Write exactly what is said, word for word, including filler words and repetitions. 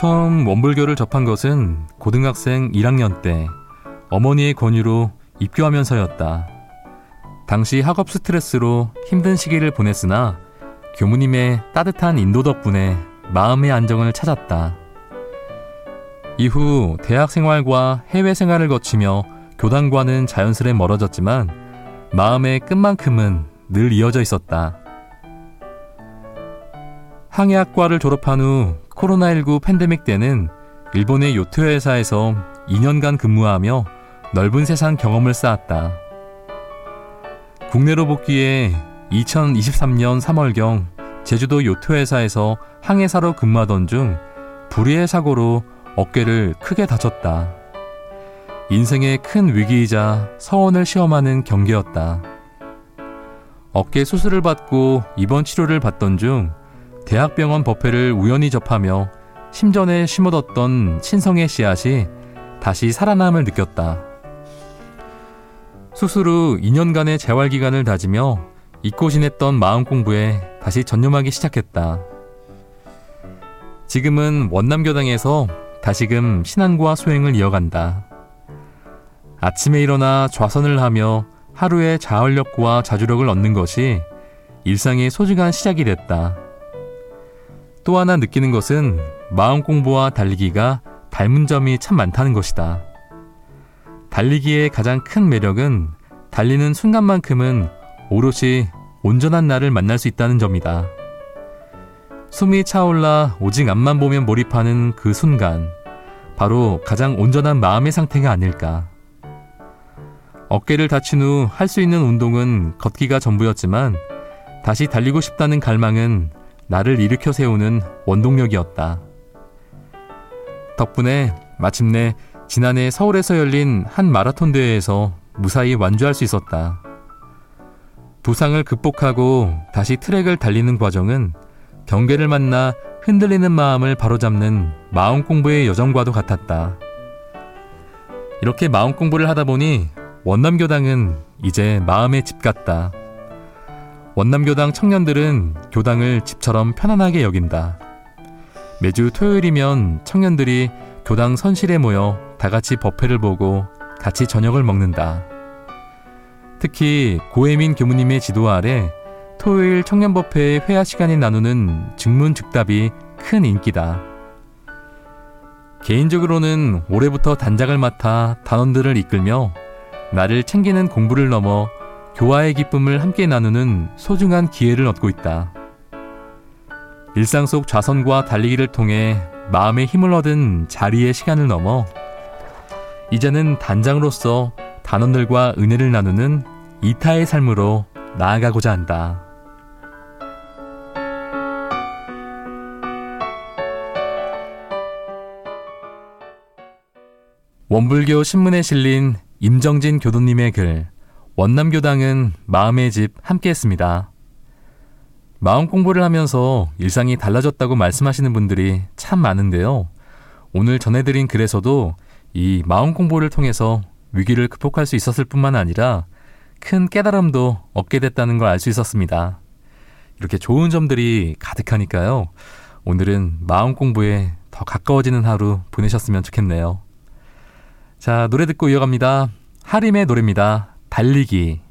처음 원불교를 접한 것은 고등학생 일 학년 때 어머니의 권유로 입교하면서였다. 당시 학업 스트레스로 힘든 시기를 보냈으나 교무님의 따뜻한 인도 덕분에 마음의 안정을 찾았다. 이후 대학 생활과 해외 생활을 거치며 교단과는 자연스레 멀어졌지만 마음의 끈만큼은 늘 이어져 있었다. 항해학과를 졸업한 후 코로나십구 팬데믹 때는 일본의 요트 회사에서 이 년간 근무하며 넓은 세상 경험을 쌓았다. 국내로 복귀해 이천이십삼 년 삼월경 제주도 요트 회사에서 항해사로 근무하던 중 불의의 사고로 어깨를 크게 다쳤다. 인생의 큰 위기이자 서원을 시험하는 경계였다. 어깨 수술을 받고 입원 치료를 받던 중 대학병원 버페를 우연히 접하며 심전에 심어뒀던 신성의 씨앗이 다시 살아남을 느꼈다. 수술 후 이 년간의 재활기간을 다지며 잊고 지냈던 마음 공부에 다시 전념하기 시작했다. 지금은 원남교당에서 다시금 신앙과 수행을 이어간다. 아침에 일어나 좌선을 하며 하루의 자활력과 자주력을 얻는 것이 일상의 소중한 시작이 됐다. 또 하나 느끼는 것은 마음 공부와 달리기가 닮은 점이 참 많다는 것이다. 달리기의 가장 큰 매력은 달리는 순간만큼은 오롯이 온전한 나를 만날 수 있다는 점이다. 숨이 차올라 오직 앞만 보면 몰입하는 그 순간, 바로 가장 온전한 마음의 상태가 아닐까. 어깨를 다친 후 할 수 있는 운동은 걷기가 전부였지만 다시 달리고 싶다는 갈망은 나를 일으켜 세우는 원동력이었다. 덕분에 마침내 지난해 서울에서 열린 한 마라톤 대회에서 무사히 완주할 수 있었다. 부상을 극복하고 다시 트랙을 달리는 과정은 경계를 만나 흔들리는 마음을 바로잡는 마음 공부의 여정과도 같았다. 이렇게 마음 공부를 하다 보니 원남교당은 이제 마음의 집 같다. 원남교당 청년들은 교당을 집처럼 편안하게 여긴다. 매주 토요일이면 청년들이 교당 선실에 모여 다같이 법회를 보고 같이 저녁을 먹는다. 특히 고혜민 교무님의 지도 아래 토요일 청년법회의 회화 시간이 나누는 즉문즉답이 큰 인기다. 개인적으로는 올해부터 단장을 맡아 단원들을 이끌며 나를 챙기는 공부를 넘어 교화의 기쁨을 함께 나누는 소중한 기회를 얻고 있다. 일상 속 좌선과 달리기를 통해 마음의 힘을 얻은 자리의 시간을 넘어 이제는 단장으로서 단원들과 은혜를 나누는 이타의 삶으로 나아가고자 한다. 원불교 신문에 실린 임정진 교도님의 글, 원남교당은 마음의 집 함께했습니다. 마음 공부를 하면서 일상이 달라졌다고 말씀하시는 분들이 참 많은데요. 오늘 전해드린 글에서도 이 마음 공부를 통해서 위기를 극복할 수 있었을 뿐만 아니라 큰 깨달음도 얻게 됐다는 걸 알 수 있었습니다. 이렇게 좋은 점들이 가득하니까요. 오늘은 마음 공부에 더 가까워지는 하루 보내셨으면 좋겠네요. 자, 노래 듣고 이어갑니다. 하림의 노래입니다. 달리기.